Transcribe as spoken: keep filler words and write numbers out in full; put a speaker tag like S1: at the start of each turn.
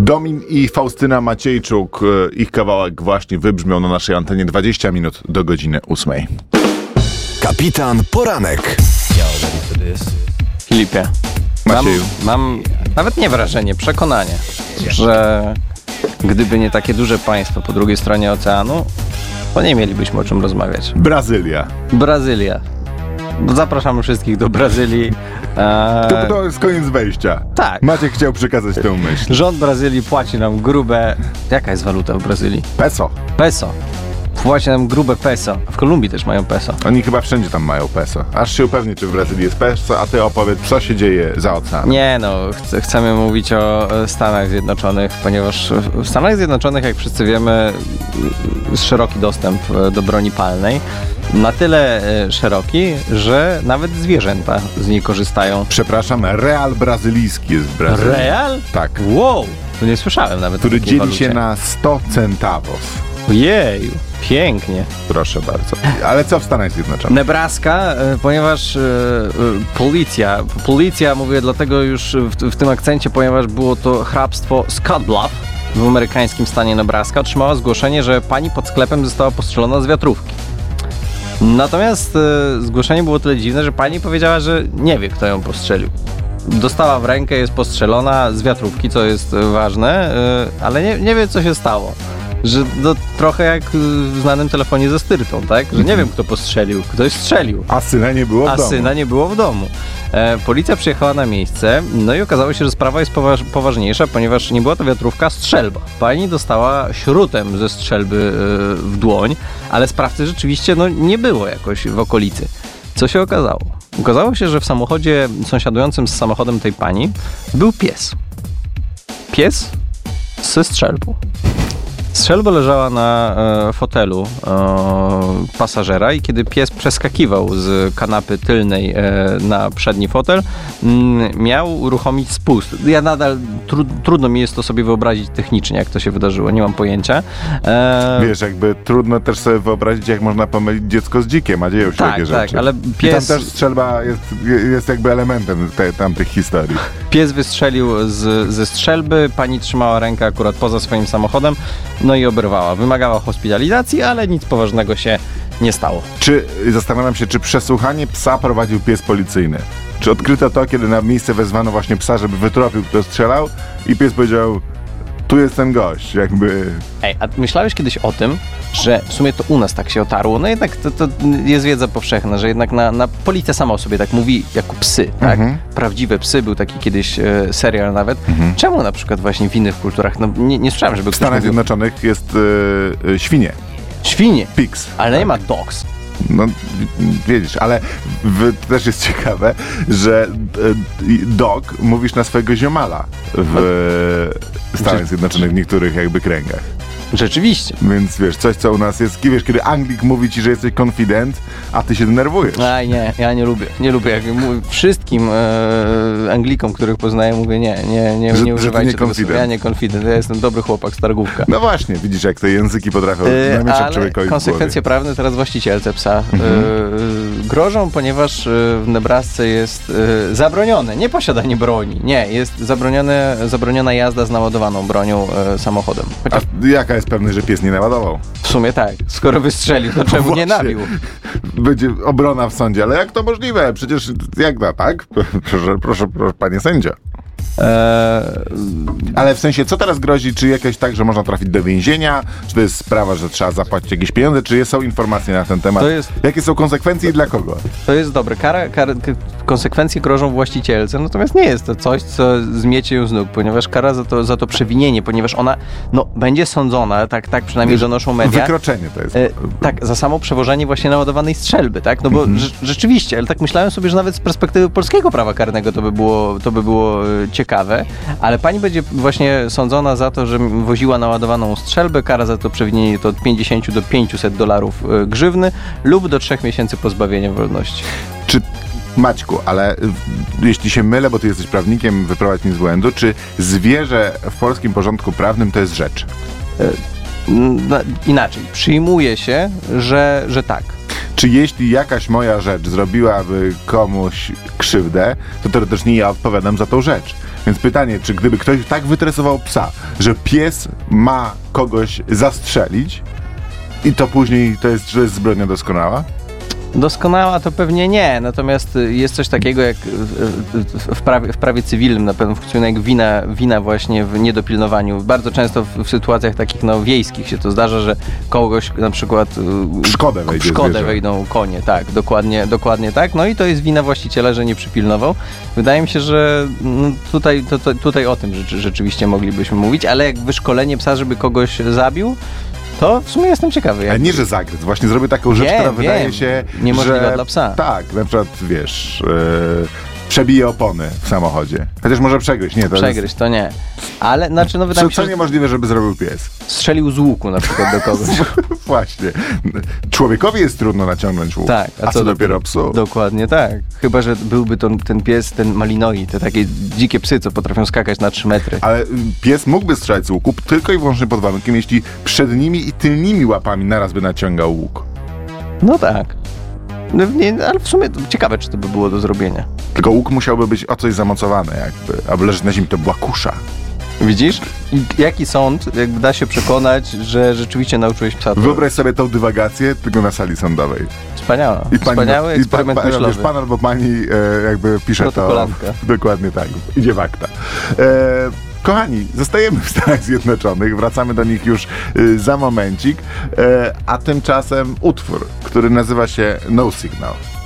S1: Domin i Faustyna Maciejczuk, ich kawałek właśnie wybrzmiał na naszej antenie dwadzieścia minut do godziny ósmej.
S2: Kapitan Poranek.
S3: Filipie,
S1: Macieju.
S3: mam, mam nawet nie wrażenie, przekonanie, że gdyby nie takie duże państwo po drugiej stronie oceanu, to nie mielibyśmy o czym rozmawiać.
S1: Brazylia.
S3: Brazylia. Zapraszamy wszystkich do Brazylii. Eee,
S1: To, to jest koniec wejścia.
S3: Tak.
S1: Maciek chciał przekazać tę myśl.
S3: Rząd Brazylii płaci nam grube... Jaka jest waluta w Brazylii?
S1: Peso.
S3: Peso. Płaci nam grube peso. W Kolumbii też mają peso.
S1: Oni chyba wszędzie tam mają peso. Aż się upewnię, czy w Brazylii jest peso, a ty opowiedz, co się dzieje za oceanem.
S3: Nie no, ch- chcemy mówić o Stanach Zjednoczonych, ponieważ w Stanach Zjednoczonych, jak wszyscy wiemy, jest szeroki dostęp do broni palnej. Na tyle szeroki, że nawet zwierzęta z niej korzystają.
S1: Przepraszam, real brazylijski jest w Brazylii.
S3: Real?
S1: Tak.
S3: Wow! To nie słyszałem nawet.
S1: Który
S3: o takiej
S1: dzieli
S3: walucie.
S1: się na sto centavos.
S3: Jeju, pięknie.
S1: Proszę bardzo. Ale co w Stanach Zjednoczonych?
S3: Nebraska, e, ponieważ e, e, policja, policja mówię dlatego już w, w tym akcencie, ponieważ było to hrabstwo Scott Bluff w amerykańskim stanie Nebraska, otrzymała zgłoszenie, że pani pod sklepem została postrzelona z wiatrówki. Natomiast e, zgłoszenie było tyle dziwne, że pani powiedziała, że nie wie, kto ją postrzelił. Dostała w rękę, jest postrzelona z wiatrówki, co jest ważne, e, ale nie, nie wie, co się stało. Że to trochę jak w znanym telefonie ze styrtą, tak? Że nie wiem, kto postrzelił, ktoś strzelił.
S1: A syna nie było w
S3: A
S1: domu.
S3: syna nie było w domu. E, policja przyjechała na miejsce, no i okazało się, że sprawa jest poważ- poważniejsza, ponieważ nie była to wiatrówka, a strzelba. Pani dostała śrutem ze strzelby e, w dłoń, ale sprawcy rzeczywiście no, nie było jakoś w okolicy. Co się okazało? Okazało się, że w samochodzie sąsiadującym z samochodem tej pani był pies. Pies ze strzelbą. Strzelba leżała na e, fotelu e, pasażera i kiedy pies przeskakiwał z kanapy tylnej e, na przedni fotel, m, miał uruchomić spust. Ja nadal tru, trudno mi jest to sobie wyobrazić technicznie, jak to się wydarzyło, nie mam pojęcia. E,
S1: Wiesz, jakby trudno też sobie wyobrazić, jak można pomylić dziecko z dzikiem, a dzieją się
S3: tak,
S1: takie
S3: tak,
S1: rzeczy.
S3: ale pies...
S1: I tam też strzelba jest, jest jakby elementem te, tamtych historii.
S3: Pies wystrzelił z, ze strzelby, pani trzymała rękę akurat poza swoim samochodem, no i oberwała. Wymagała hospitalizacji, ale nic poważnego się nie stało.
S1: Czy, zastanawiam się, czy przesłuchanie psa prowadził pies policyjny? Czy odkryto to, kiedy na miejsce wezwano właśnie psa, żeby wytropił, kto strzelał i pies powiedział, tu jest ten gość, jakby...
S3: Ej, a myślałeś kiedyś o tym, że w sumie to u nas tak się otarło? No jednak to, to jest wiedza powszechna, że jednak na, na policja sama o sobie tak mówi jako psy, tak?
S1: Mhm.
S3: Prawdziwe psy, był taki kiedyś e, serial nawet.
S1: Mhm.
S3: Czemu na przykład właśnie w innych kulturach? No nie, nie słyszałem, żeby
S1: W
S3: ktoś
S1: Stanach
S3: mówił
S1: Zjednoczonych jest y, y, świnie,
S3: świnie,
S1: pigs.
S3: ale nie ma dogs.
S1: No, wiedzisz, ale w, to też jest ciekawe, że y, dog mówisz na swojego ziomala w Stanach Zjednoczonych w niektórych jakby kręgach.
S3: Rzeczywiście.
S1: Więc wiesz, coś co u nas jest, wiesz, kiedy Anglik mówi ci, że jesteś konfident, a ty się denerwujesz.
S3: Aj, nie, ja nie lubię, nie lubię. Jak mówię, wszystkim e, Anglikom, których poznaję, mówię nie, nie, nie,
S1: Że-
S3: nie
S1: że ty
S3: używajcie
S1: nie
S3: tego
S1: confident.
S3: słowa. Ja nie confident, ja jestem dobry chłopak z targówka.
S1: No właśnie, widzisz jak te języki potrafią
S3: E,
S1: namieszać
S3: ale
S1: człowiekowi w
S3: konsekwencje
S1: głowie.
S3: prawne teraz właścicielce psa
S1: Mhm.
S3: e, grożą, ponieważ e, w Nebrasce jest e, zabronione, nie posiadanie broni, nie, jest zabronione, zabroniona jazda z naładowaną bronią e, samochodem. Chociaż
S1: A jaka jest pewność, że pies nie naładował?
S3: w sumie tak, skoro wystrzelił, to czemu nie
S1: Właśnie.
S3: nabił?
S1: Będzie obrona w sądzie, ale jak to możliwe? Przecież jak da, tak? Proszę, proszę, proszę panie sędzio.
S3: E,
S1: Ale w sensie, co teraz grozi? Czy jakieś tak, że można trafić do więzienia? Czy to jest sprawa, że trzeba zapłacić jakieś pieniądze? Czy są informacje na ten temat?
S3: To jest-
S1: Jakie są konsekwencje i dla kogo?
S3: To jest dobre. Kara, kara, k- konsekwencje grożą właścicielce, natomiast nie jest to coś, co zmiecie ją z nóg, ponieważ kara za to, za to przewinienie, ponieważ ona no, będzie sądzona, tak, tak przynajmniej donoszą media.
S1: Wykroczenie to jest.
S3: E, tak, za samo przewożenie właśnie naładowanej strzelby, tak? No bo
S1: Mhm.
S3: rze- rzeczywiście, ale tak myślałem sobie, że nawet z perspektywy polskiego prawa karnego to by było, to by było e, ciekawe, ale pani będzie właśnie sądzona za to, że woziła naładowaną strzelbę, kara za to przewinienie to od pięćdziesiąt do pięciuset dolarów e, grzywny lub do trzech miesięcy pozbawienia wolności.
S1: Czy, Maćku, ale w- jeśli się mylę, bo ty jesteś prawnikiem, wyprowadź mnie z błędu, czy zwierzę w polskim porządku prawnym to jest rzecz?
S3: No, inaczej, przyjmuje się, że, że tak.
S1: Czy jeśli jakaś moja rzecz zrobiłaby komuś krzywdę, to teoretycznie ja odpowiadam za tą rzecz. Więc pytanie, czy gdyby ktoś tak wytresował psa, że pies ma kogoś zastrzelić i to później to jest, że jest zbrodnia doskonała?
S3: Doskonała to pewnie nie, natomiast jest coś takiego jak w, w, prawie, w prawie cywilnym na pewno funkcjonuje jak wina, wina właśnie w niedopilnowaniu. Bardzo często w, w sytuacjach takich no, wiejskich się to zdarza, że kogoś na przykład
S1: W szkodę wejdzie
S3: w szkodę
S1: zwierzę.
S3: wejdą konie, tak, dokładnie, dokładnie tak. No i to jest wina właściciela, że nie przypilnował. Wydaje mi się, że no, tutaj, to, to, tutaj o tym rzeczy, rzeczywiście moglibyśmy mówić, ale jak wyszkolenie psa, żeby kogoś zabił, to w sumie jestem ciekawy. Jak...
S1: Ale nie, że zagryz. Właśnie zrobię taką rzecz,
S3: Wiem,
S1: która
S3: wiem.
S1: wydaje się,
S3: Niemożliwa
S1: że...
S3: dla psa.
S1: Tak, na przykład, wiesz, yy, przebije opony w samochodzie. Chociaż może przegryźć, nie? To
S3: Przegryźć, to nie. Ale, znaczy, no wydaje
S1: Co,
S3: mi się,
S1: co
S3: że
S1: niemożliwe, żeby zrobił pies.
S3: strzelił z łuku na przykład do kogoś.
S1: Właśnie. Człowiekowi jest trudno naciągnąć łuk.
S3: Tak,
S1: a, co dopiero psu?
S3: Dokładnie tak. Chyba że byłby to, ten pies, ten Malinois, te takie dzikie psy, co potrafią skakać na trzy metry.
S1: Ale y, pies mógłby strzelać z łuku tylko i wyłącznie pod warunkiem, jeśli przednimi i tylnymi łapami naraz by naciągał łuk.
S3: No tak. No, nie, ale w sumie to ciekawe, czy to by było do zrobienia.
S1: Tylko łuk musiałby być o coś zamocowany jakby, albo leżeć na ziemi, to była kusza.
S3: Widzisz? I jaki sąd jakby da się przekonać, że rzeczywiście nauczyłeś psa? To...
S1: Wyobraź sobie tą dywagację tylko na sali sądowej.
S3: Wspaniała.
S1: I pani,
S3: Wspaniały
S1: i
S3: eksperyment
S1: pa, pa,
S3: myślowy.
S1: wiesz, pan albo pani e, jakby pisze to.
S3: Protokolantka.
S1: Dokładnie tak. Idzie w akta. E, kochani, zostajemy w Stanach Zjednoczonych, wracamy do nich już y, za momencik, e, a tymczasem utwór, który nazywa się No Signal.